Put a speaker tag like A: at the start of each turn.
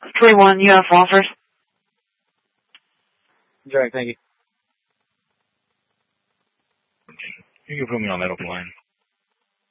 A: 3-1, you have offers.
B: Jack, thank you.
C: You can put me on that open line.